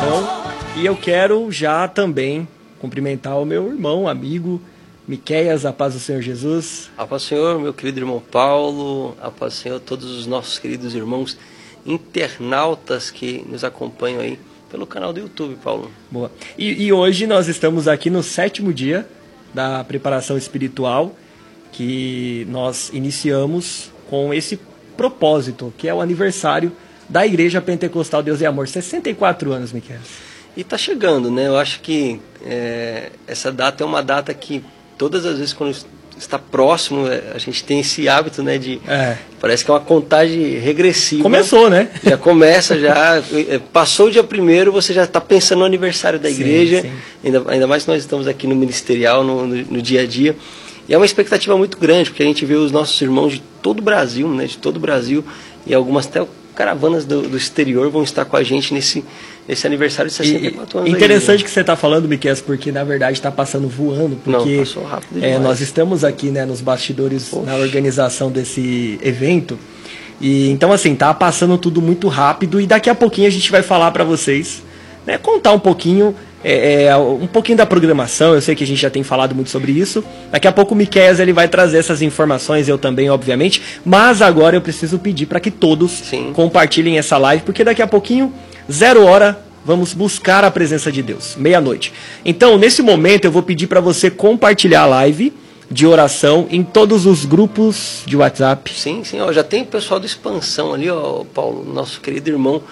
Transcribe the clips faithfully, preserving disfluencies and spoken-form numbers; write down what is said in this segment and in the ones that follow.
oração. E eu quero já também cumprimentar o meu irmão, amigo, Miqueias, a paz do Senhor Jesus. A paz do Senhor, meu querido irmão Paulo, a paz do Senhor, todos os nossos queridos irmãos internautas que nos acompanham aí pelo canal do YouTube, Paulo. Boa. E, e hoje nós estamos aqui no sétimo dia da preparação espiritual, que nós iniciamos com esse propósito, que é o aniversário da Igreja Pentecostal Deus e Amor. sessenta e quatro anos, Miqueias. E tá chegando, né? Eu acho que é, essa data é uma data que todas as vezes quando está próximo, a gente tem esse hábito, né, de... É. Parece que é uma contagem regressiva. Começou, né? Já começa, já... Passou o dia primeiro, você já está pensando no aniversário da igreja. Sim, sim. Ainda, ainda mais que nós estamos aqui no ministerial, no, no, no dia a dia. E é uma expectativa muito grande, porque a gente vê os nossos irmãos de todo o Brasil, né? De todo o Brasil. E algumas até caravanas do, do exterior vão estar com a gente nesse... Esse aniversário de sessenta e quatro anos. Interessante aí, né? Que você está falando, Miqueias, porque na verdade está passando voando. Porque Não, passou rápido demais. É, nós estamos aqui, né, nos bastidores, Poxa. na organização desse evento. E então, assim, tá passando tudo muito rápido. E daqui a pouquinho a gente vai falar para vocês, né, contar um pouquinho, é, é, um pouquinho da programação. Eu sei que a gente já tem falado muito sobre isso. Daqui a pouco o Miqueias ele vai trazer essas informações, eu também, obviamente. Mas agora eu preciso pedir para que todos Sim. compartilhem essa live, porque daqui a pouquinho. Zero hora, vamos buscar a presença de Deus, meia-noite. Então, nesse momento, eu vou pedir para você compartilhar a live de oração em todos os grupos de WhatsApp. Sim, sim, ó, já tem o pessoal do Expansão ali, ó, Paulo, nosso querido irmão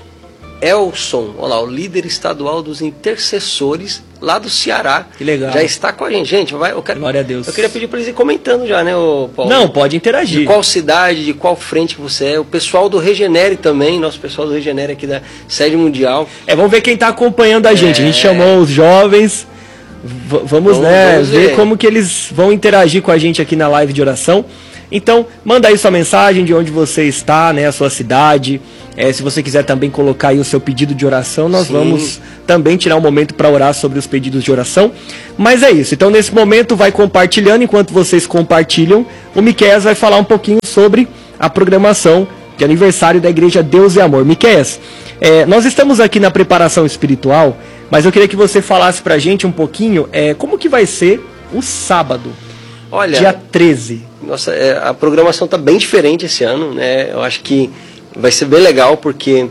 Elson, olha lá, o líder estadual dos intercessores lá do Ceará. Que legal. Já está com a gente. Gente, vai, eu quero, Glória a Deus. Eu queria pedir para eles ir comentando já, né, ô, Paulo? Não, pode interagir. De qual cidade, de qual frente que você é. O pessoal do Regenere também, nosso pessoal do Regenere aqui da sede mundial. É, vamos ver quem está acompanhando a gente. É... A gente chamou os jovens. V vamos, vamos, né, vamos ver. ver como que eles vão interagir com a gente aqui na live de oração. Então, manda aí sua mensagem de onde você está, né, a sua cidade. É, se você quiser também colocar aí o seu pedido de oração, nós Sim. vamos também tirar um momento para orar sobre os pedidos de oração. Mas é isso. Então, nesse momento, vai compartilhando. Enquanto vocês compartilham, o Miqueias vai falar um pouquinho sobre a programação de aniversário da Igreja Deus e Amor. Miqueias, é, nós estamos aqui na preparação espiritual, mas eu queria que você falasse para a gente um pouquinho é, como que vai ser o sábado, Olha, dia treze. Nossa, é, a programação está bem diferente esse ano, né? Eu acho que vai ser bem legal porque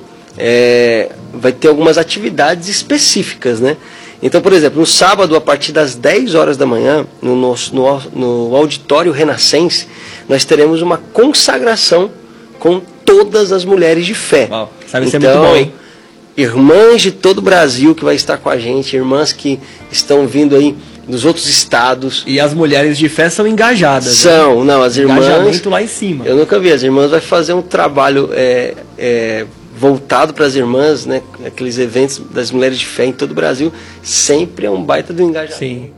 é, vai ter algumas atividades específicas, né? Então, por exemplo, no sábado, a partir das dez horas da manhã, no, nosso, no, no Auditório Renascense, nós teremos uma consagração com todas as mulheres de fé. Uau, sabe então, ser muito bom, hein? Irmãs de todo o Brasil que vai estar com a gente, irmãs que estão vindo aí dos outros estados. E as mulheres de fé são engajadas. São, né? Não, as irmãs... Engajamento lá em cima. Eu nunca vi, as irmãs vão fazer um trabalho é, é, voltado para as irmãs, né? Aqueles eventos das mulheres de fé em todo o Brasil, sempre é um baita do engajamento. Sim.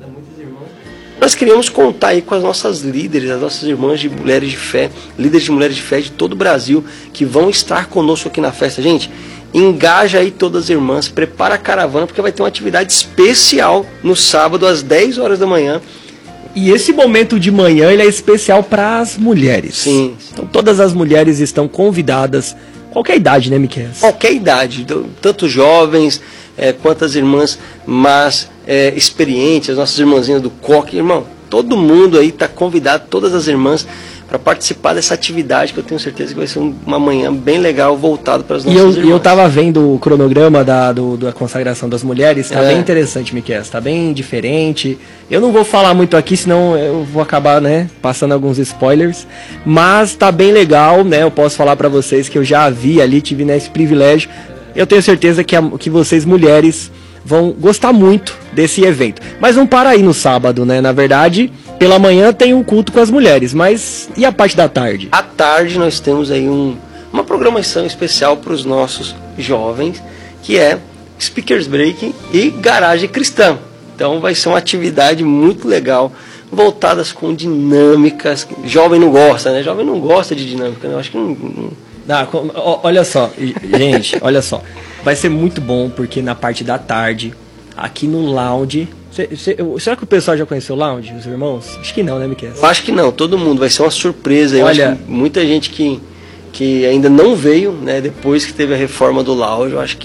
Nós queríamos contar aí com as nossas líderes, as nossas irmãs de mulheres de fé, líderes de mulheres de fé de todo o Brasil, que vão estar conosco aqui na festa. Gente, engaja aí todas as irmãs, prepara a caravana, porque vai ter uma atividade especial no sábado, às dez horas da manhã. E esse momento de manhã ele é especial para as mulheres. Sim. Então todas as mulheres estão convidadas, qualquer idade, né, Miqueias? Qualquer idade, tanto jovens é, quanto as irmãs mais é, experientes, as nossas irmãzinhas do coque. Irmão, todo mundo aí está convidado, todas as irmãs, para participar dessa atividade, que eu tenho certeza que vai ser uma manhã bem legal, voltado para as nossas e eu, irmãs. E eu estava vendo o cronograma da, do, da consagração das mulheres, está é. bem interessante, Miqueias, está bem diferente. Eu não vou falar muito aqui, senão eu vou acabar, né, passando alguns spoilers, mas está bem legal, né, eu posso falar para vocês que eu já vi ali, tive nesse privilégio. Eu tenho certeza que, a, que vocês, mulheres, vão gostar muito desse evento. Mas não para aí no sábado, né? Na verdade, pela manhã tem um culto com as mulheres, mas e a parte da tarde? À tarde nós temos aí um, uma programação especial para os nossos jovens, que é Speakers Break e Garagem Cristã. Então vai ser uma atividade muito legal, voltadas com dinâmicas. Jovem não gosta, né? Jovem não gosta de dinâmica, né? Eu acho que não... não... Ah, olha só, gente, olha só. Vai ser muito bom, porque na parte da tarde, aqui no lounge... Cê, cê, será que o pessoal já conheceu o lounge, os irmãos? Acho que não, né, Miqueias? Eu acho que não, todo mundo. Vai ser uma surpresa. Eu olha, acho que muita gente que, que ainda não veio, né, depois que teve a reforma do lounge, eu acho que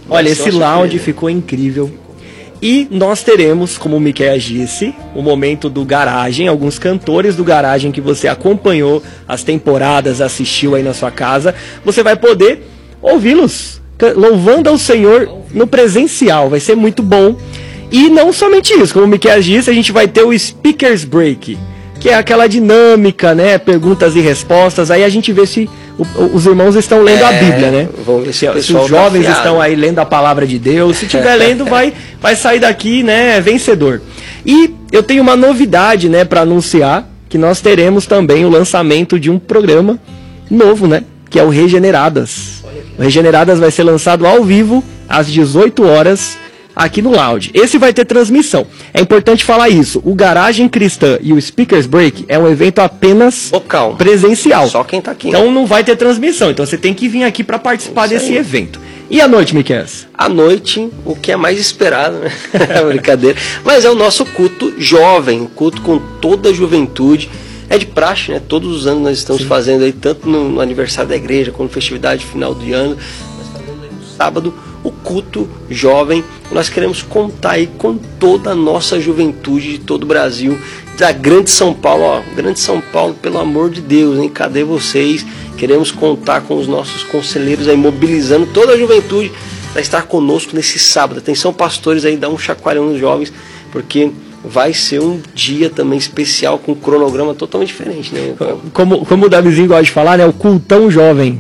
Olha, esse lounge ficou incrível. E nós teremos, como o Miquel disse, o momento do Garagem, alguns cantores do Garagem que você acompanhou as temporadas, assistiu aí na sua casa. Você vai poder ouvi-los louvando ao Senhor no presencial, vai ser muito bom. E não somente isso, como o Miquel disse, a gente vai ter o Speakers Break, que é aquela dinâmica, né, perguntas e respostas, aí a gente vê se o, os irmãos estão lendo é, a Bíblia, né? Vamos ver se, se, se os jovens tá estão aí lendo a palavra de Deus, se estiver lendo, vai, vai sair daqui, né, vencedor. E eu tenho uma novidade, né, para anunciar, que nós teremos também o lançamento de um programa novo, né, que é o Regeneradas. O Regeneradas vai ser lançado ao vivo, às dezoito horas, aqui no Lounge. Esse vai ter transmissão. É importante falar isso. O Garagem Cristã e o Speakers Break é um evento apenas local, presencial. Só quem tá aqui. Então não vai ter transmissão. Então você tem que vir aqui para participar desse aí. evento. E à noite, Miquel? À noite, o que é mais esperado, né? Brincadeira. Mas é o nosso culto jovem, um culto com toda a juventude. É de praxe, né? Todos os anos nós estamos Sim. fazendo aí, tanto no, no aniversário da igreja, como festividade final do ano. Nós fazemos aí no sábado o culto jovem. Nós queremos contar aí com toda a nossa juventude de todo o Brasil, da Grande São Paulo. Ó, Grande São Paulo, pelo amor de Deus, hein? Cadê vocês? Queremos contar com os nossos conselheiros aí, mobilizando toda a juventude para estar conosco nesse sábado. Atenção, pastores aí, dá um chacoalhão nos jovens, porque vai ser um dia também especial, com um cronograma totalmente diferente, né? Como, como o Davizinho gosta de falar, né? O cultão jovem.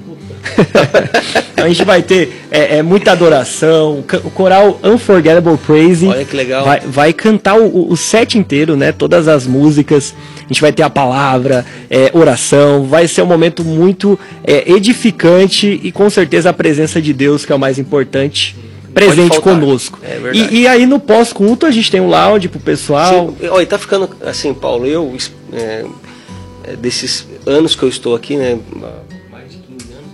A gente vai ter é, é, muita adoração, o coral Unforgettable Praise. Olha que legal. Vai, vai cantar o, o set inteiro, né? Todas as músicas. A gente vai ter a palavra, é, oração. Vai ser um momento muito é, edificante e com certeza a presença de Deus, que é o mais importante, presente conosco. É verdade. E, e aí no pós-culto a gente tem um lounge pro pessoal. Sim, olha, tá ficando assim, Paulo, eu é, desses anos que eu estou aqui, né? Mais de quinze anos,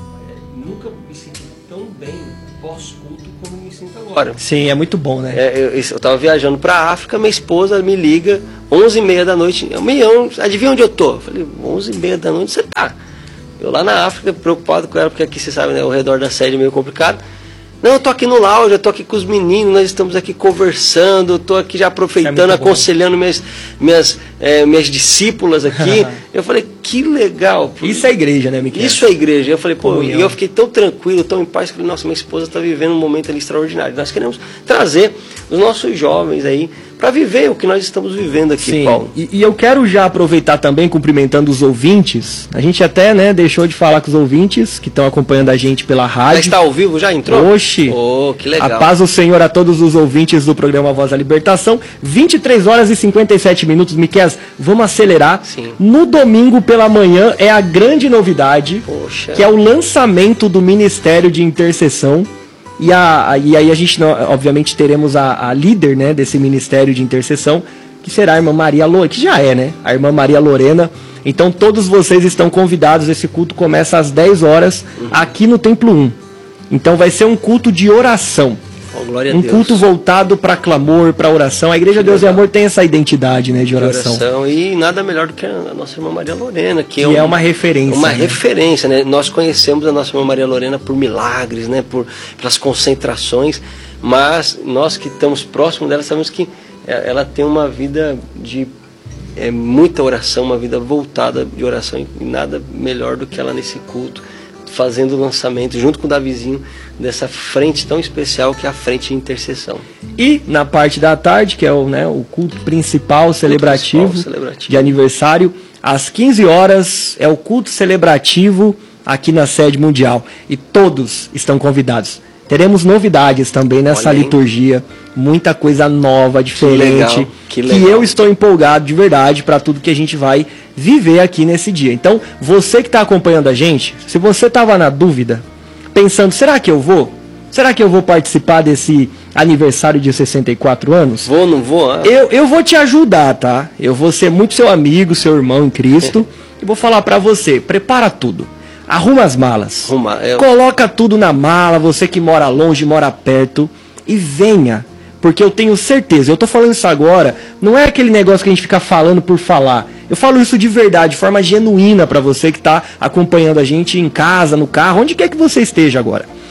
é, nunca me senti tão bem pós-culto como me sinto agora. Sim, é muito bom, né? É, eu, eu tava viajando pra África, minha esposa me liga onze e meia da noite, Mião, adivinha onde eu tô? Eu falei, onze e meia da noite você tá? Eu lá na África, preocupado com ela, porque aqui você sabe, né, ao redor da sede é meio complicado. Não, eu tô aqui no lounge, eu tô aqui com os meninos, nós estamos aqui conversando, eu tô aqui já aproveitando, é aconselhando minhas, minhas, é, minhas discípulas aqui. Eu falei, que legal. Pô. Isso é igreja, né, Miquel? Isso é igreja. Eu falei, pô, e eu fiquei tão tranquilo, tão em paz, que nossa, minha esposa está vivendo um momento ali extraordinário. Nós queremos trazer os nossos jovens aí para viver o que nós estamos vivendo aqui, Sim. Paulo. E, e eu quero já aproveitar também, cumprimentando os ouvintes. A gente até, né, deixou de falar com os ouvintes que estão acompanhando a gente pela rádio. Já está ao vivo? Já entrou? Oxi! Oh, que legal. A paz do Senhor a todos os ouvintes do programa Voz da Libertação. vinte e três horas e cinquenta e sete minutos, Miquel. Vamos acelerar. Sim. No domingo pela manhã é a grande novidade, Poxa. que é o lançamento do Ministério de Intercessão. E, a, e aí a gente, obviamente, teremos a, a líder, né, desse Ministério de Intercessão, que será a irmã Maria Lorena, que já é, né? A irmã Maria Lorena. Então todos vocês estão convidados, esse culto começa às dez horas, uhum. aqui no Templo um. Então vai ser um culto de oração. Oh, glória um a Deus. Culto voltado para clamor, para oração. A Igreja que Deus legal. E Amor tem essa identidade, né, de oração. de oração. E nada melhor do que a nossa irmã Maria Lorena, que, que é, um, é uma referência. Uma né? referência, né? Nós conhecemos a nossa irmã Maria Lorena por milagres, né? Por, pelas concentrações, mas nós que estamos próximos dela sabemos que ela tem uma vida de é, muita oração, uma vida voltada de oração, e nada melhor do que ela nesse culto, fazendo o lançamento junto com o Davizinho dessa frente tão especial que é a frente de intercessão. E na parte da tarde, que é o, né, o culto principal celebrativo, culto principal celebrativo de aniversário, às quinze horas é o culto celebrativo aqui na sede mundial. E todos estão convidados. Teremos novidades também nessa Olha, liturgia, muita coisa nova, diferente, que, legal, que, legal. que eu estou empolgado de verdade para tudo que a gente vai viver aqui nesse dia. Então, você que está acompanhando a gente, se você estava na dúvida, pensando, será que eu vou? Será que eu vou participar desse aniversário de sessenta e quatro anos? Vou, não vou? Ah. Eu, eu vou te ajudar, tá? Eu vou ser muito seu amigo, seu irmão em Cristo, e vou falar para você, prepara tudo. Arruma as malas, Arruma, eu... coloca tudo na mala, você que mora longe, mora perto, e venha, porque eu tenho certeza, eu tô falando isso agora, não é aquele negócio que a gente fica falando por falar, eu falo isso de verdade, de forma genuína para você que está acompanhando a gente em casa, no carro, onde quer que você esteja agora.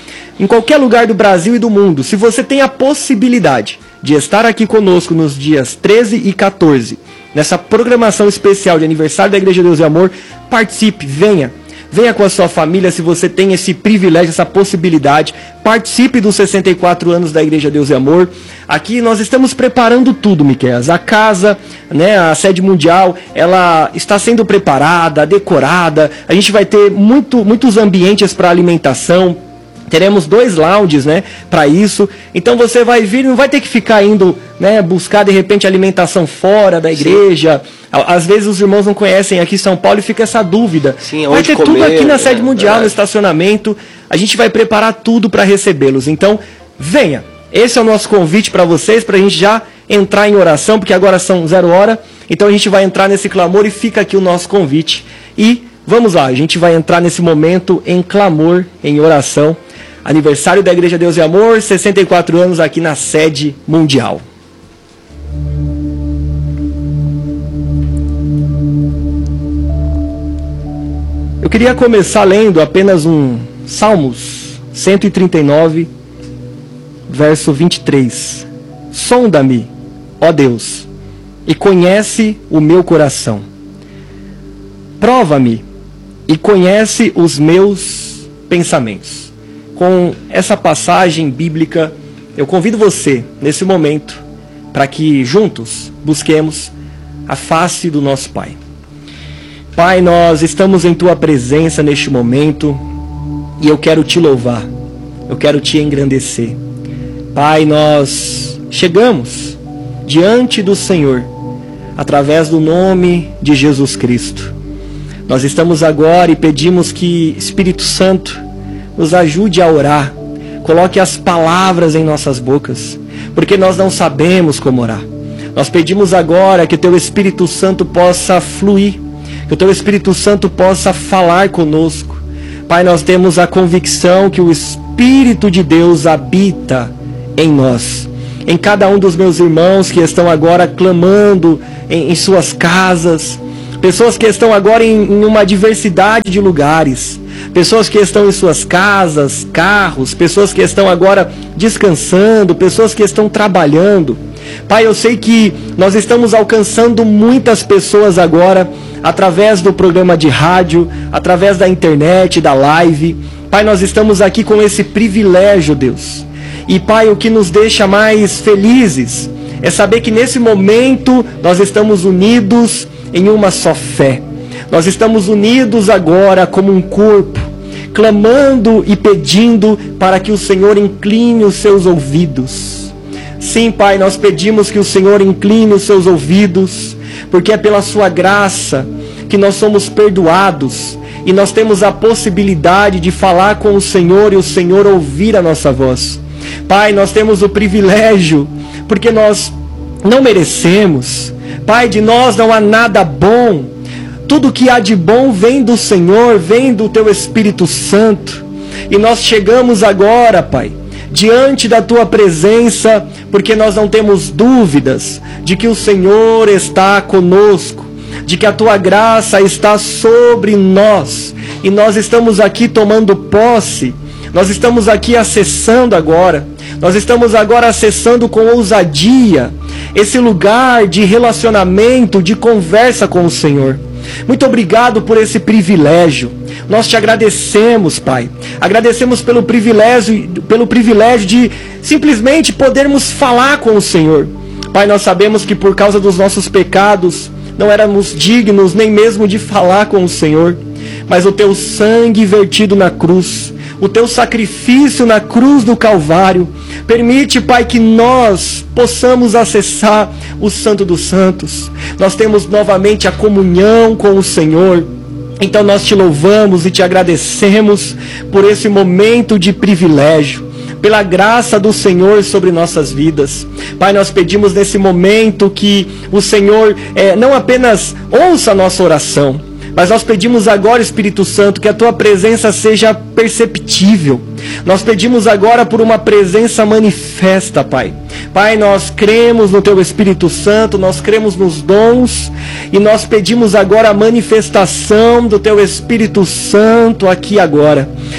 em qualquer lugar do Brasil e do mundo, se você tem a possibilidade de estar aqui conosco nos dias treze e quatorze, nessa programação especial de aniversário da Igreja Deus e Amor, participe, venha. Venha com a sua família, se você tem esse privilégio, essa possibilidade. Participe dos sessenta e quatro anos da Igreja Deus e Amor. Aqui nós estamos preparando tudo, Miqueias. A casa, né, a sede mundial, ela está sendo preparada, decorada. A gente vai ter muito, muitos ambientes para alimentação. Teremos dois lounges, né, para isso. Então você vai vir, não vai ter que ficar indo, né, buscar de repente alimentação fora da igreja. Sim. Às vezes os irmãos não conhecem aqui São Paulo e fica essa dúvida. Sim, vai ter comer, tudo aqui na sede é, mundial, é. no estacionamento. A gente vai preparar tudo para recebê-los. Então, venha. Esse é o nosso convite para vocês, para a gente já entrar em oração, porque agora são zero hora. Então a gente vai entrar nesse clamor e fica aqui o nosso convite. E vamos lá, a gente vai entrar nesse momento em clamor, em oração. Aniversário da Igreja Deus e Amor, sessenta e quatro anos aqui na sede mundial. Eu queria começar lendo apenas um Salmos cento e trinta e nove, verso vinte e três. Sonda-me, ó Deus, e conhece o meu coração. Prova-me e conhece os meus pensamentos. Com essa passagem bíblica, eu convido você, nesse momento, para que juntos busquemos a face do nosso Pai. Pai, nós estamos em Tua presença neste momento e eu quero Te louvar, eu quero Te engrandecer. Pai, nós chegamos diante do Senhor através do nome de Jesus Cristo. Nós estamos agora e pedimos que Espírito Santo nos ajude a orar, coloque as palavras em nossas bocas, porque nós não sabemos como orar. Nós pedimos agora que o Teu Espírito Santo possa fluir, que o Teu Espírito Santo possa falar conosco. Pai, nós temos a convicção que o Espírito de Deus habita em nós, em cada um dos meus irmãos que estão agora clamando em, em suas casas, pessoas que estão agora em, em uma diversidade de lugares, pessoas que estão em suas casas, carros, pessoas que estão agora descansando, pessoas que estão trabalhando. Pai, eu sei que nós estamos alcançando muitas pessoas agora através do programa de rádio, através da internet, da live. Pai, nós estamos aqui com esse privilégio, Deus. E Pai, o que nos deixa mais felizes é saber que nesse momento nós estamos unidos em uma só fé. Nós estamos unidos agora como um corpo, clamando e pedindo para que o Senhor incline os seus ouvidos. Sim, Pai, nós pedimos que o Senhor incline os seus ouvidos, porque é pela sua graça que nós somos perdoados e nós temos a possibilidade de falar com o Senhor e o Senhor ouvir a nossa voz. Pai, nós temos o privilégio, porque nós não merecemos. Pai, de nós não há nada bom. Tudo que há de bom vem do Senhor, vem do Teu Espírito Santo. E nós chegamos agora, Pai, diante da Tua presença, porque nós não temos dúvidas de que o Senhor está conosco, de que a Tua graça está sobre nós. E nós estamos aqui tomando posse, nós estamos aqui acessando agora, nós estamos agora acessando com ousadia esse lugar de relacionamento, de conversa com o Senhor. Muito obrigado por esse privilégio. Nós te agradecemos, Pai. Agradecemos pelo privilégio, pelo privilégio de simplesmente podermos falar com o Senhor. Pai, nós sabemos que por causa dos nossos pecados não éramos dignos nem mesmo de falar com o Senhor. Mas o Teu sangue vertido na cruz, o Teu sacrifício na cruz do Calvário, permite, Pai, que nós possamos acessar o Santo dos Santos. Nós temos novamente a comunhão com o Senhor. Então nós Te louvamos e Te agradecemos por esse momento de privilégio, pela graça do Senhor sobre nossas vidas. Pai, nós pedimos nesse momento que o Senhor é, não apenas ouça a nossa oração, mas nós pedimos agora, Espírito Santo, que a Tua presença seja perceptível. Nós pedimos agora por uma presença manifesta, Pai. Pai, nós cremos no Teu Espírito Santo, nós cremos nos dons, e nós pedimos agora a manifestação do Teu Espírito Santo aqui agora.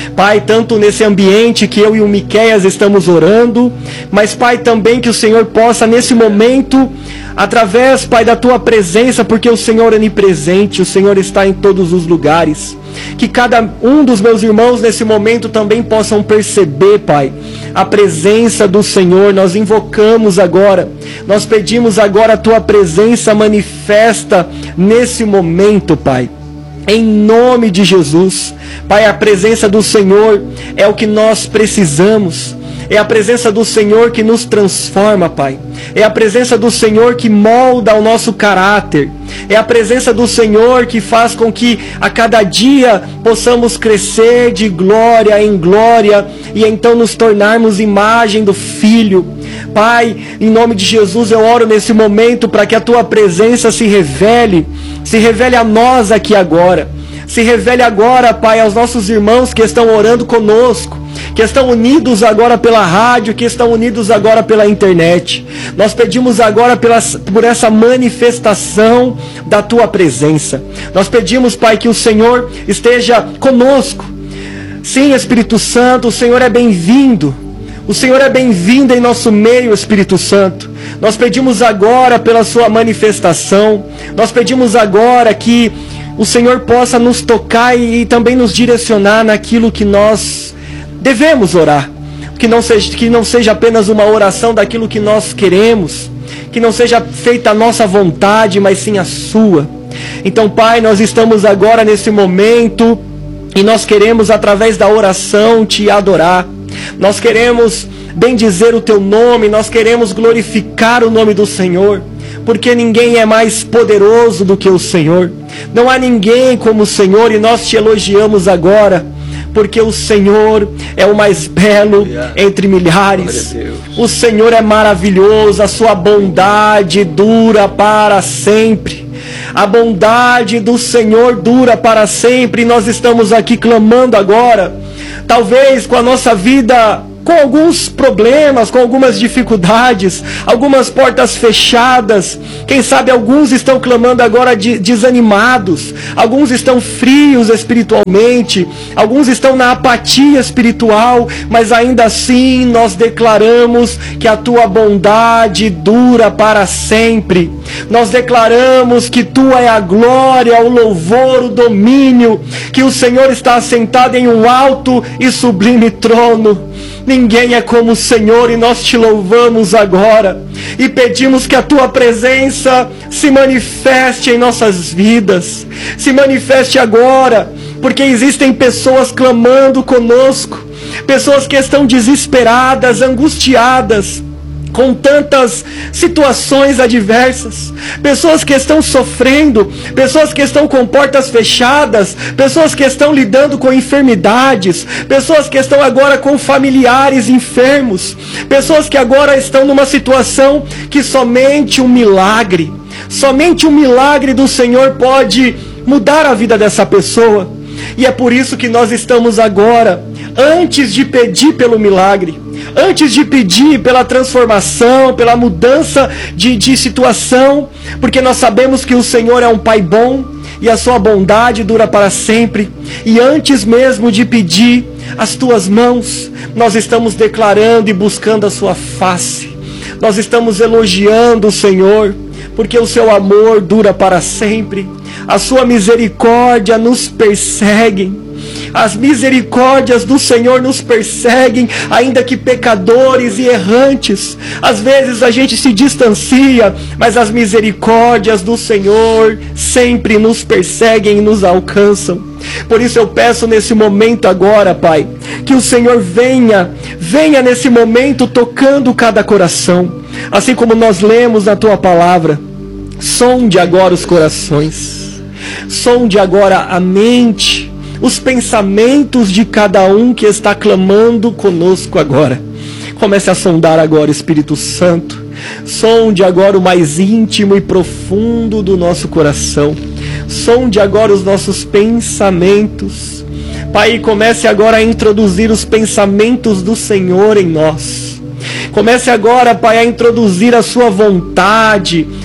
Pai, tanto nesse ambiente que eu e o Miqueias estamos orando, mas, Pai, também que o Senhor possa, nesse momento, através, Pai, da Tua presença, porque o Senhor é onipresente, o Senhor está em todos os lugares, que cada um dos meus irmãos nesse momento também possam perceber, Pai, a presença do Senhor. Nós invocamos agora, nós pedimos agora a Tua presença manifesta nesse momento, Pai, em nome de Jesus. Pai, a presença do Senhor é o que nós precisamos. É a presença do Senhor que nos transforma, Pai. É a presença do Senhor que molda o nosso caráter. É a presença do Senhor que faz com que a cada dia possamos crescer de glória em glória e então nos tornarmos imagem do Filho. Pai, em nome de Jesus eu oro nesse momento para que a Tua presença se revele, se revele a nós aqui agora. Se revele agora, Pai, aos nossos irmãos que estão orando conosco, que estão unidos agora pela rádio, que estão unidos agora pela internet. Nós pedimos agora pela, por essa manifestação da Tua presença. Nós pedimos, Pai, que o Senhor esteja conosco. Sim, Espírito Santo, o Senhor é bem-vindo. O Senhor é bem-vindo em nosso meio, Espírito Santo. Nós pedimos agora pela Sua manifestação. Nós pedimos agora que o Senhor possa nos tocar e também nos direcionar naquilo que nós devemos orar. Que não seja, que não seja apenas uma oração daquilo que nós queremos. Que não seja feita a nossa vontade, mas sim a Sua. Então, Pai, nós estamos agora nesse momento e nós queremos, através da oração, Te adorar. Nós queremos bendizer o Teu nome, nós queremos glorificar o nome do Senhor, porque ninguém é mais poderoso do que o Senhor. Não há ninguém como o Senhor e nós Te elogiamos agora, porque o Senhor é o mais belo entre milhares. O Senhor é maravilhoso, a Sua bondade dura para sempre. A bondade do Senhor dura para sempre e nós estamos aqui clamando agora, talvez com a nossa vida com alguns problemas, com algumas dificuldades, algumas portas fechadas. Quem sabe alguns estão clamando agora de, desanimados, alguns estão frios espiritualmente, alguns estão na apatia espiritual, mas ainda assim nós declaramos que a Tua bondade dura para sempre. Nós declaramos que Tua é a glória, o louvor, o domínio, que o Senhor está assentado em um alto e sublime trono. Ninguém é como o Senhor e nós Te louvamos agora e pedimos que a Tua presença se manifeste em nossas vidas, se manifeste agora, porque existem pessoas clamando conosco, pessoas que estão desesperadas, angustiadas, com tantas situações adversas, pessoas que estão sofrendo, pessoas que estão com portas fechadas, pessoas que estão lidando com enfermidades, pessoas que estão agora com familiares enfermos, pessoas que agora estão numa situação que somente um milagre, somente um milagre do Senhor pode mudar a vida dessa pessoa. E é por isso que nós estamos agora, antes de pedir pelo milagre, antes de pedir pela transformação, pela mudança de, de situação, porque nós sabemos que o Senhor é um Pai bom e a Sua bondade dura para sempre. E antes mesmo de pedir as Tuas mãos, nós estamos declarando e buscando a Sua face. Nós estamos elogiando o Senhor, porque o Seu amor dura para sempre. A Sua misericórdia nos persegue. As misericórdias do Senhor nos perseguem, ainda que pecadores e errantes. Às vezes a gente se distancia, mas as misericórdias do Senhor sempre nos perseguem e nos alcançam. Por isso eu peço nesse momento agora, Pai, que o Senhor venha, venha nesse momento tocando cada coração. Assim como nós lemos na Tua palavra, sonde agora os corações, sonde agora a mente, os pensamentos de cada um que está clamando conosco agora. Comece a sondar agora, Espírito Santo. Sonde agora o mais íntimo e profundo do nosso coração. Sonde agora os nossos pensamentos. Pai, comece agora a introduzir os pensamentos do Senhor em nós. Comece agora, Pai, a introduzir a Sua vontade,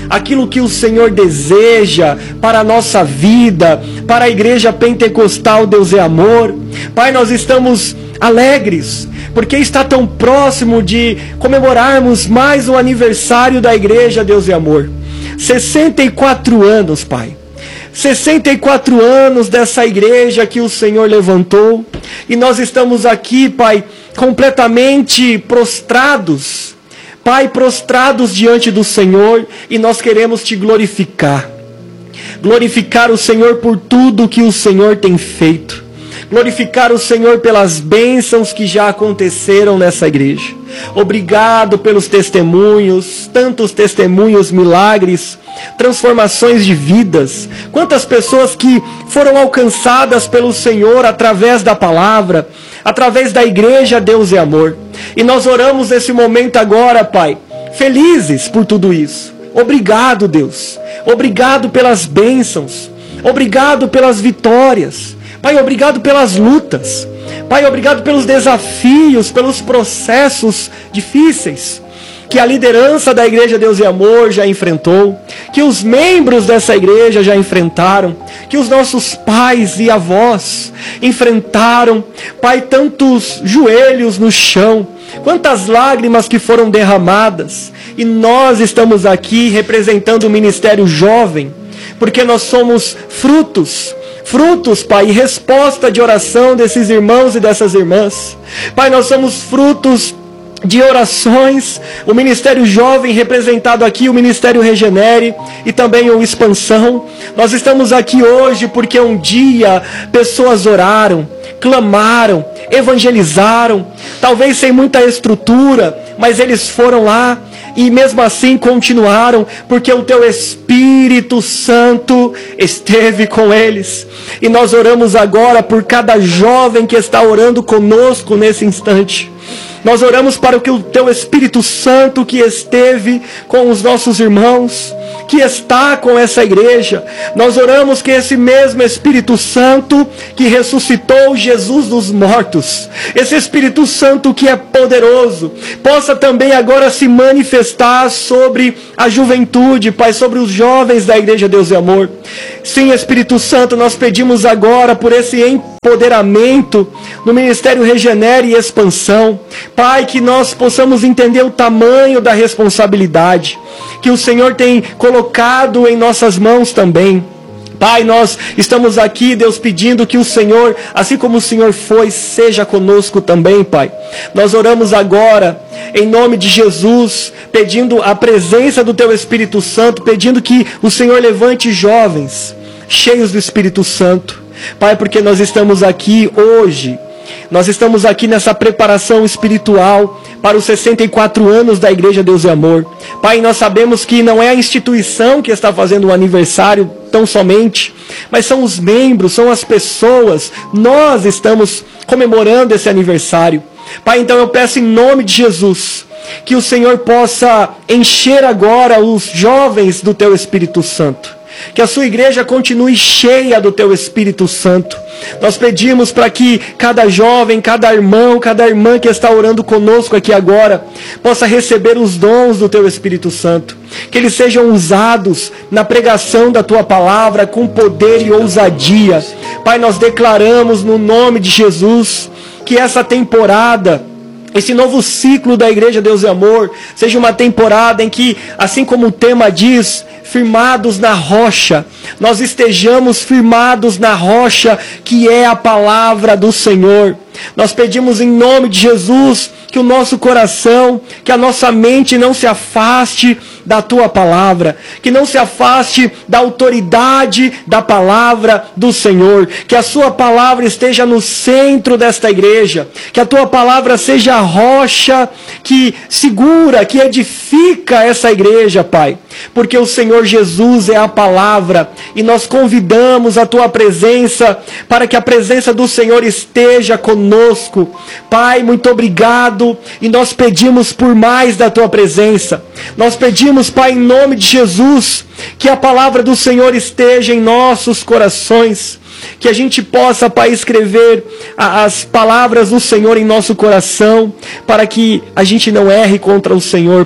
aquilo que o Senhor deseja para a nossa vida, para a igreja pentecostal Deus é Amor. Pai, nós estamos alegres, porque está tão próximo de comemorarmos mais um aniversário da igreja Deus é Amor. sessenta e quatro anos, Pai. sessenta e quatro anos dessa igreja que o Senhor levantou. E nós estamos aqui, Pai, completamente prostrados. Pai, prostrados diante do Senhor. E nós queremos Te glorificar. Glorificar o Senhor por tudo que o Senhor tem feito. Glorificar o Senhor pelas bênçãos que já aconteceram nessa igreja. Obrigado pelos testemunhos, tantos testemunhos, milagres, transformações de vidas. Quantas pessoas que foram alcançadas pelo Senhor através da palavra, através da igreja Deus é Amor. E nós oramos nesse momento agora, Pai, felizes por tudo isso. Obrigado, Deus. Obrigado pelas bênçãos. Obrigado pelas vitórias. Pai, obrigado pelas lutas. Pai, obrigado pelos desafios, pelos processos difíceis que a liderança da igreja Deus e Amor já enfrentou, que os membros dessa igreja já enfrentaram, que os nossos pais e avós enfrentaram. Pai, tantos joelhos no chão, quantas lágrimas que foram derramadas. E nós estamos aqui representando o Ministério Jovem, porque nós somos frutos Frutos, Pai, e resposta de oração desses irmãos e dessas irmãs. Pai, nós somos frutos de orações. O Ministério Jovem representado aqui, o Ministério Regenere e também o Expansão. Nós estamos aqui hoje porque um dia pessoas oraram, clamaram, evangelizaram, talvez sem muita estrutura, mas eles foram lá e mesmo assim continuaram, porque o Teu Espírito Santo esteve com eles. E nós oramos agora por cada jovem que está orando conosco nesse instante. Nós oramos para que o Teu Espírito Santo que esteve com os nossos irmãos, que está com essa igreja, nós oramos que esse mesmo Espírito Santo que ressuscitou Jesus dos mortos, esse Espírito Santo que é poderoso, possa também agora se manifestar sobre a juventude, Pai, sobre os jovens da igreja Deus e Amor. Sim, Espírito Santo, nós pedimos agora por esse empoderamento no Ministério Regenere e Expansão. Pai, que nós possamos entender o tamanho da responsabilidade que o Senhor tem colocado em nossas mãos também. Pai, nós estamos aqui, Deus, pedindo que o Senhor, assim como o Senhor foi, seja conosco também, Pai. Nós oramos agora, em nome de Jesus, pedindo a presença do Teu Espírito Santo, pedindo que o Senhor levante jovens, cheios do Espírito Santo. Pai, porque nós estamos aqui hoje, nós estamos aqui nessa preparação espiritual para os sessenta e quatro anos da Igreja Deus e Amor. Pai, nós sabemos que não é a instituição que está fazendo o aniversário tão somente, mas são os membros, são as pessoas. Nós estamos comemorando esse aniversário. Pai, então eu peço em nome de Jesus que o Senhor possa encher agora os jovens do Teu Espírito Santo. Que a sua igreja continue cheia do Teu Espírito Santo. Nós pedimos para que cada jovem, cada irmão, cada irmã que está orando conosco aqui agora, possa receber os dons do Teu Espírito Santo. Que eles sejam usados na pregação da Tua palavra com poder e ousadia. Pai, nós declaramos no nome de Jesus que essa temporada, esse novo ciclo da Igreja Deus e Amor, seja uma temporada em que, assim como o tema diz, firmados na rocha, nós estejamos firmados na rocha que é a palavra do Senhor. Nós pedimos em nome de Jesus que o nosso coração, que a nossa mente não se afaste da Tua palavra, que não se afaste da autoridade da palavra do Senhor, que a Sua palavra esteja no centro desta igreja, que a Tua palavra seja a rocha que segura, que edifica essa igreja, Pai, porque o Senhor Jesus é a palavra e nós convidamos a Tua presença para que a presença do Senhor esteja conosco. Pai, muito obrigado, e nós pedimos por mais da Tua presença. Nós pedimos, Pai, em nome de Jesus, que a palavra do Senhor esteja em nossos corações, que a gente possa, Pai, escrever as palavras do Senhor em nosso coração, para que a gente não erre contra o Senhor, Pai.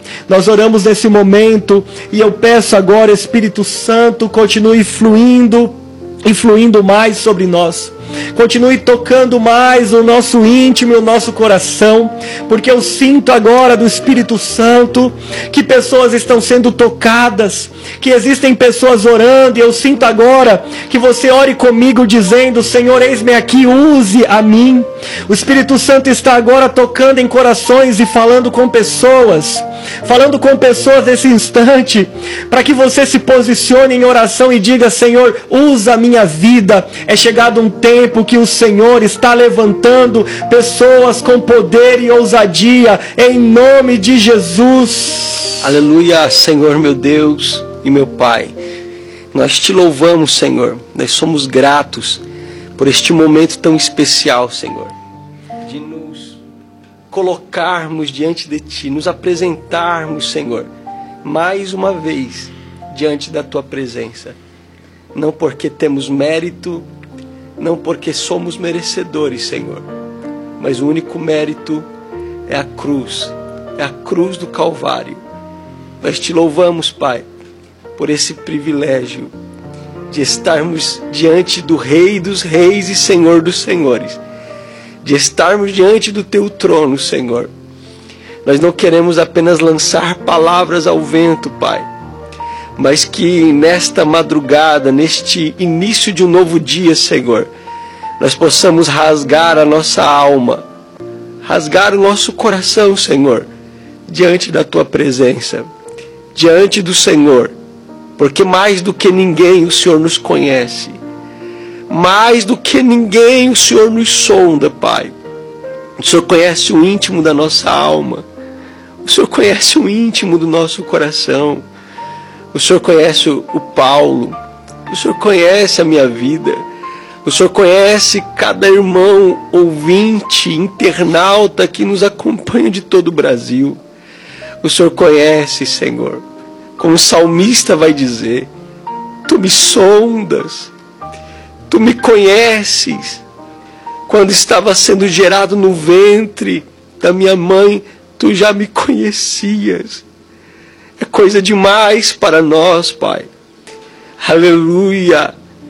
Nós oramos nesse momento e eu peço agora, Espírito Santo, continue fluindo e fluindo mais sobre nós. Continue tocando mais o nosso íntimo e o nosso coração, porque eu sinto agora do Espírito Santo que pessoas estão sendo tocadas, que existem pessoas orando, e eu sinto agora que você ore comigo dizendo: Senhor, eis-me aqui, use a mim. O Espírito Santo está agora tocando em corações e falando com pessoas, falando com pessoas nesse instante, para que você se posicione em oração e diga: Senhor, usa a minha vida. É chegado um tempo que o Senhor está levantando pessoas com poder e ousadia, em nome de Jesus. Aleluia, Senhor meu Deus e meu Pai. Nós te louvamos, Senhor. Nós somos gratos por este momento tão especial, Senhor, de nos colocarmos diante de Ti, nos apresentarmos, Senhor, mais uma vez diante da Tua presença. Não porque temos mérito, não porque somos merecedores, Senhor, mas o único mérito é a cruz, é a cruz do Calvário. Nós te louvamos, Pai, por esse privilégio de estarmos diante do Rei dos Reis e Senhor dos Senhores, de estarmos diante do Teu trono, Senhor. Nós não queremos apenas lançar palavras ao vento, Pai, mas que nesta madrugada, neste início de um novo dia, Senhor, nós possamos rasgar a nossa alma, rasgar o nosso coração, Senhor, diante da Tua presença, diante do Senhor, porque mais do que ninguém o Senhor nos conhece, mais do que ninguém o Senhor nos sonda, Pai. O Senhor conhece o íntimo da nossa alma, o Senhor conhece o íntimo do nosso coração. O Senhor conhece o Paulo, o Senhor conhece a minha vida, o Senhor conhece cada irmão, ouvinte, internauta que nos acompanha de todo o Brasil. O Senhor conhece, Senhor, como o salmista vai dizer: Tu me sondas, Tu me conheces. Quando estava sendo gerado no ventre da minha mãe, Tu já me conhecias. É coisa demais para nós, Pai. Aleluia,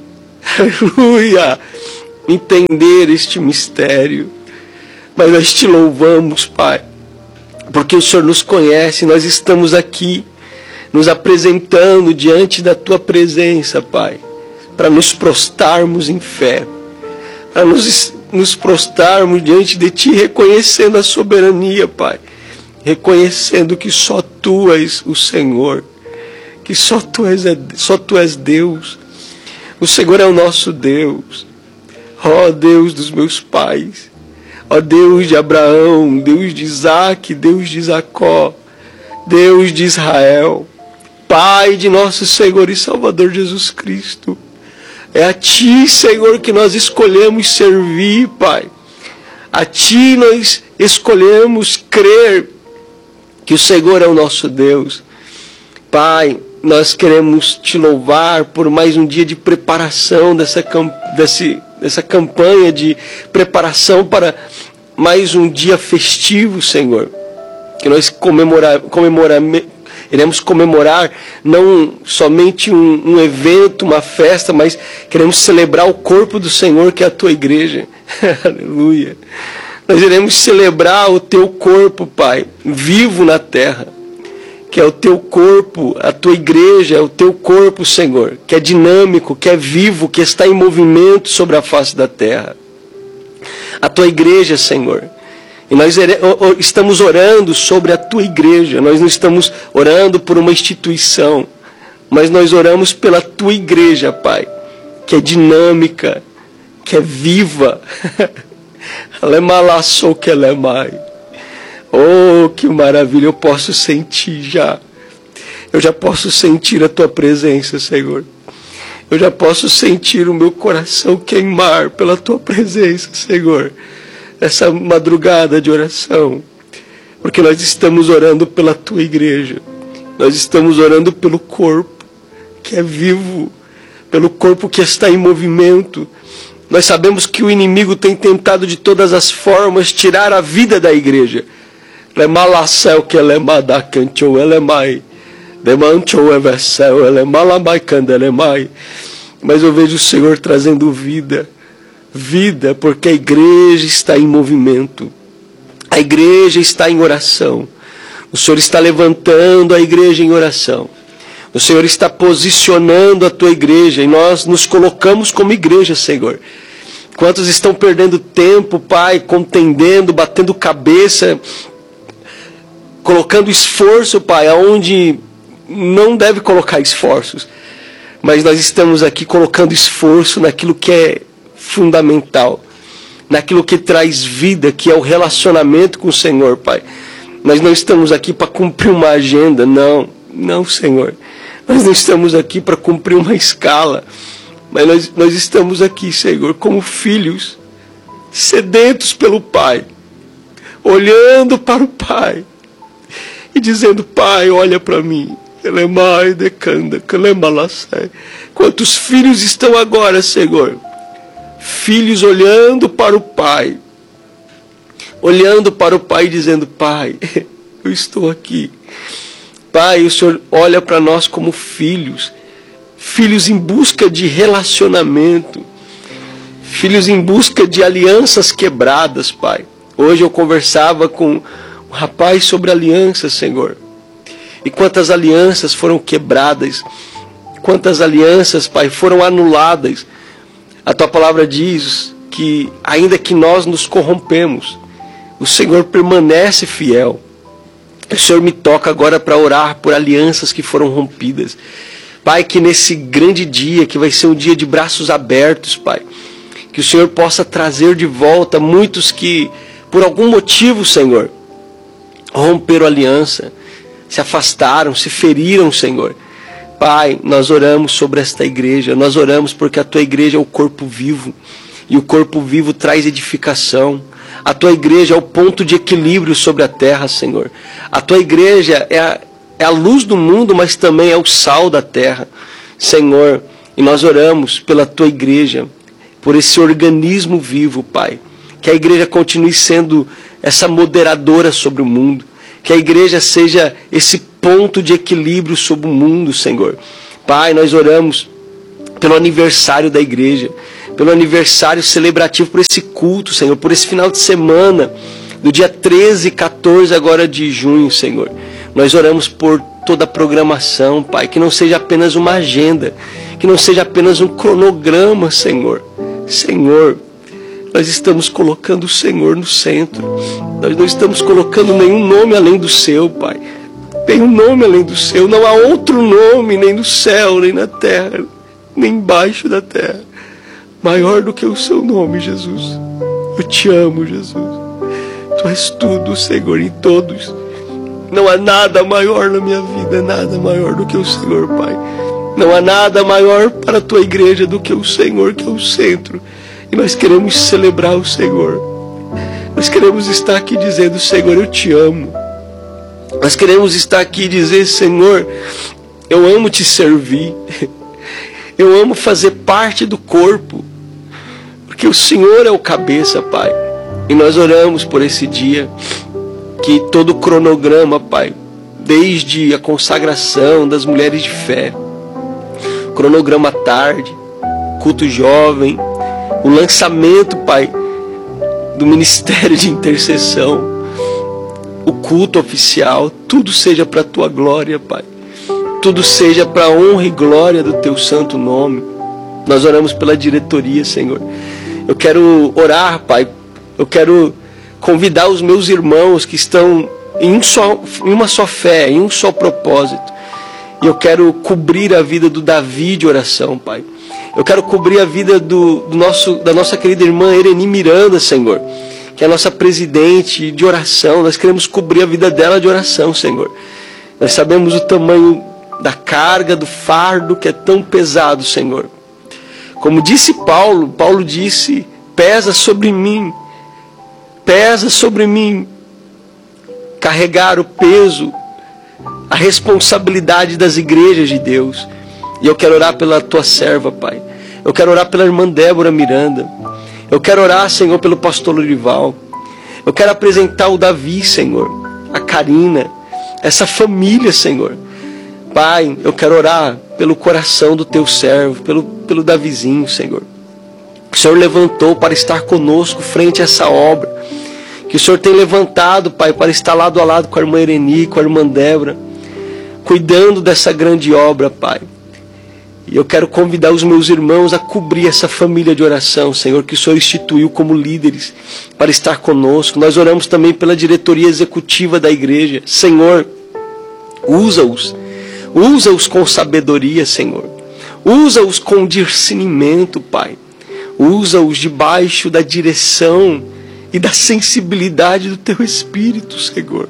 aleluia, entender este mistério. Mas nós te louvamos, Pai, porque o Senhor nos conhece. Nós estamos aqui nos apresentando diante da Tua presença, Pai, para nos prostrarmos em fé, para nos, nos prostrarmos diante de Ti, reconhecendo a soberania, Pai, reconhecendo que só Tu és o Senhor, que só Tu és, só Tu és Deus. O Senhor é o nosso Deus. Ó Deus dos meus pais, ó Deus de Abraão, Deus de Isaac, Deus de Jacó, Deus de Israel, Pai de nosso Senhor e Salvador Jesus Cristo. É a Ti, Senhor, que nós escolhemos servir, Pai. A Ti nós escolhemos crer que o Senhor é o nosso Deus. Pai, nós queremos Te louvar por mais um dia de preparação dessa, desse, dessa campanha de preparação para mais um dia festivo, Senhor. Que nós comemorar, comemorar, iremos comemorar não somente um, um evento, uma festa, mas queremos celebrar o corpo do Senhor, que é a Tua igreja. Aleluia. Nós iremos celebrar o Teu corpo, Pai, vivo na terra, que é o Teu corpo, a Tua igreja é o Teu corpo, Senhor, que é dinâmico, que é vivo, que está em movimento sobre a face da terra. A Tua igreja, Senhor. E nós estamos orando sobre a Tua igreja, nós não estamos orando por uma instituição, mas nós oramos pela Tua igreja, Pai, que é dinâmica, que é viva. Oh, que maravilha, eu posso sentir já. Eu já posso sentir a Tua presença, Senhor. Eu já posso sentir o meu coração queimar pela Tua presença, Senhor. Essa madrugada de oração. Porque nós estamos orando pela Tua igreja. Nós estamos orando pelo corpo que é vivo, pelo corpo que está em movimento. Nós sabemos que o inimigo tem tentado de todas as formas tirar a vida da igreja. Lemalacel que lemada cancho elemai. Demancho evercel elemalamai candelemai. Mas eu vejo o Senhor trazendo vida. Vida, porque a igreja está em movimento. A igreja está em oração. O Senhor está levantando a igreja em oração. O Senhor está posicionando a tua igreja. E nós nos colocamos como igreja, Senhor. Quantos estão perdendo tempo, Pai, contendendo, batendo cabeça, colocando esforço, Pai, aonde não deve colocar esforços. Mas nós estamos aqui colocando esforço naquilo que é fundamental, naquilo que traz vida, que é o relacionamento com o Senhor, Pai. Nós não estamos aqui para cumprir uma agenda, não, não, Senhor. Nós não estamos aqui para cumprir uma escala, mas nós, nós estamos aqui, Senhor, como filhos, sedentos pelo Pai, olhando para o Pai e dizendo: Pai, olha para mim. Quantos filhos estão agora, Senhor? Filhos olhando para o Pai, olhando para o Pai e dizendo: Pai, eu estou aqui. Pai, o Senhor olha para nós como filhos, filhos em busca de relacionamento, filhos em busca de alianças quebradas, Pai. Hoje eu conversava com um rapaz sobre alianças, Senhor. E quantas alianças foram quebradas, quantas alianças, Pai, foram anuladas. A tua palavra diz que ainda que nós nos corrompemos, o Senhor permanece fiel. O Senhor me toca agora para orar por alianças que foram rompidas. Pai, que nesse grande dia, que vai ser um dia de braços abertos, Pai, que o Senhor possa trazer de volta muitos que, por algum motivo, Senhor, romperam aliança, se afastaram, se feriram, Senhor. Pai, nós oramos sobre esta igreja, nós oramos porque a tua igreja é o corpo vivo, e o corpo vivo traz edificação. A tua igreja é o ponto de equilíbrio sobre a terra, Senhor. A tua igreja é a, é a luz do mundo, mas também é o sal da terra, Senhor. E nós oramos pela tua igreja, por esse organismo vivo, Pai. Que a igreja continue sendo essa moderadora sobre o mundo. Que a igreja seja esse ponto de equilíbrio sobre o mundo, Senhor. Pai, nós oramos pelo aniversário da igreja, pelo aniversário celebrativo, por esse culto, Senhor, por esse final de semana, do dia treze e quatorze agora de junho, Senhor. Nós oramos por toda a programação, Pai, que não seja apenas uma agenda, que não seja apenas um cronograma, Senhor. Senhor, nós estamos colocando o Senhor no centro. Nós não estamos colocando nenhum nome além do seu, Pai. Nenhum nome além do seu. Não há outro nome, nem no céu, nem na terra, nem embaixo da terra, maior do que o seu nome, Jesus. Eu te amo, Jesus. Tu és tudo, Senhor, em todos. Não há nada maior na minha vida, nada maior do que o Senhor, Pai. Não há nada maior para a tua igreja do que o Senhor, que é o centro. E nós queremos celebrar o Senhor. Nós queremos estar aqui dizendo: Senhor, eu te amo. Nós queremos estar aqui e dizer: Senhor, eu amo te servir. Eu amo fazer parte do corpo. Porque o Senhor é o cabeça, Pai. E nós oramos por esse dia. Que todo o cronograma, Pai, desde a consagração das mulheres de fé, cronograma tarde, culto jovem, o lançamento, Pai, do ministério de intercessão, o culto oficial, tudo seja para a tua glória, Pai. Tudo seja para a honra e glória do teu santo nome. Nós oramos pela diretoria, Senhor. Eu quero orar, Pai. Eu quero convidar os meus irmãos que estão em, um só, em uma só fé, em um só propósito. E eu quero cobrir a vida do Davi de oração, Pai. Eu quero cobrir a vida do, do nosso, da nossa querida irmã Ereni Miranda, Senhor, que é a nossa presidente de oração. Nós queremos cobrir a vida dela de oração, Senhor. Nós sabemos o tamanho da carga, do fardo que é tão pesado, Senhor. Como disse Paulo, Paulo disse: pesa sobre mim, pesa sobre mim carregar o peso, a responsabilidade das igrejas de Deus. E eu quero orar pela tua serva, Pai. Eu quero orar pela irmã Débora Miranda. Eu quero orar, Senhor, pelo pastor Lorival. Eu quero apresentar o Davi, Senhor. a Karina, essa família, Senhor. Pai, eu quero orar pelo coração do teu servo, pelo, pelo Davizinho, Senhor. O Senhor levantou para estar conosco frente a essa obra. Que o Senhor tem levantado, Pai, para estar lado a lado com a irmã Ireni, com a irmã Débora, cuidando dessa grande obra, Pai. E eu quero convidar os meus irmãos a cobrir essa família de oração, Senhor, que o Senhor instituiu como líderes para estar conosco. Nós oramos também pela diretoria executiva da igreja. Senhor, usa-os. Usa-os com sabedoria, Senhor. Usa-os com discernimento, Pai. Usa-os debaixo da direção e da sensibilidade do Teu Espírito, Senhor.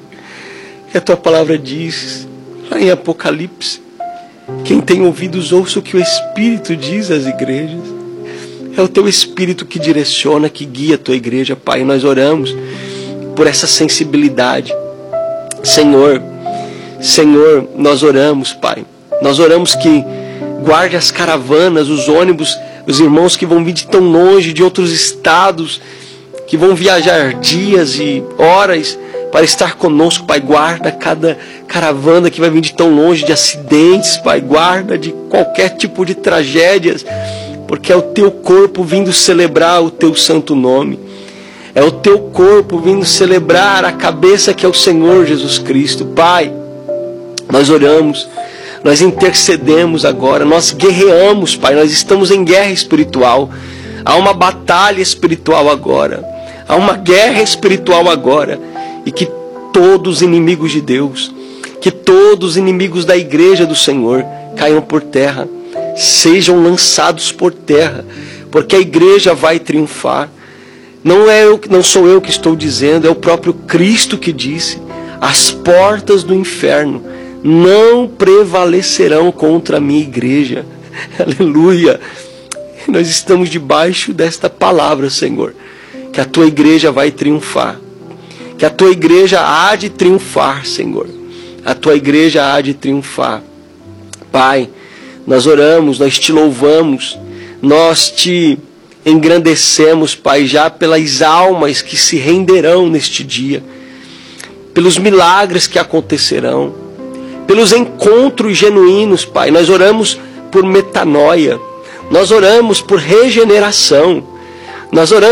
Que a Tua palavra diz, lá em Apocalipse, quem tem ouvidos ouça o que o Espírito diz às igrejas. É o Teu Espírito que direciona, que guia a Tua igreja, Pai. Nós oramos por essa sensibilidade. Senhor, Senhor, nós oramos, Pai. Nós oramos que guarde as caravanas, os ônibus, os irmãos que vão vir de tão longe, de outros estados, que vão viajar dias e horas para estar conosco, Pai. Guarda cada caravana que vai vir de tão longe, de acidentes, Pai. Guarda de qualquer tipo de tragédias, porque é o Teu corpo vindo celebrar o Teu santo nome. É o Teu corpo vindo celebrar a cabeça que é o Senhor Jesus Cristo. Pai, nós oramos, nós intercedemos agora, nós guerreamos, Pai. Nós estamos em guerra espiritual. Há uma batalha espiritual agora. Há uma guerra espiritual agora. E que todos os inimigos de Deus, que todos os inimigos da igreja do Senhor caiam por terra, sejam lançados por terra, porque a igreja vai triunfar. Não é eu, não sou eu que estou dizendo, é o próprio Cristo que disse: as portas do inferno não prevalecerão contra a minha igreja. Aleluia! Nós estamos debaixo desta palavra, Senhor, que a Tua igreja vai triunfar. Que a Tua igreja há de triunfar, Senhor. A Tua igreja há de triunfar. Pai, nós oramos, nós Te louvamos, nós Te engrandecemos, Pai, já pelas almas que se renderão neste dia, pelos milagres que acontecerão, pelos encontros genuínos, Pai. Nós oramos por metanoia, nós oramos por regeneração, nós oramos